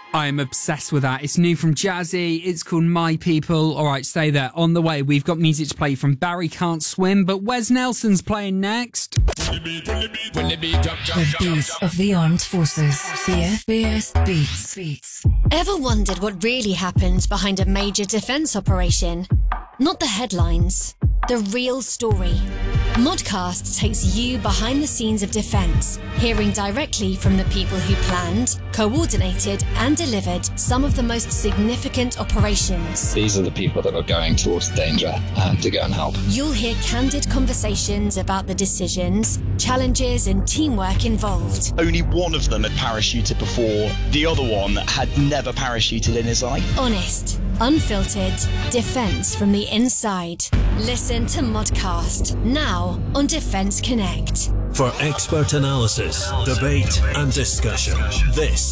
I'm obsessed with that. It's new from Jazzy. It's called My People. All right, stay there. On the way, we've got music to play from Barry Can't Swim, but Wes Nelson's playing next. The beat of the armed forces. The FBS Beats. Ever wondered what really happens behind a major defense operation? Not the headlines, the real story. Modcast takes you behind the scenes of defense, hearing directly from the people who planned, coordinated and delivered some of the most significant operations. These are the people that are going towards danger to go and help. You'll hear candid conversations about the decisions, challenges and teamwork involved. Only one of them had parachuted before. The other one had never parachuted in his life. Honest, unfiltered, defense from the inside. Listen to Modcast now on Defence Connect. For expert analysis, debate and discussion, this